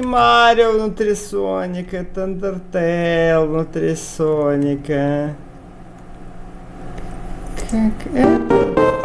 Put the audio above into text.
Марио внутри Соника, это Undertale внутри Соника. Как это?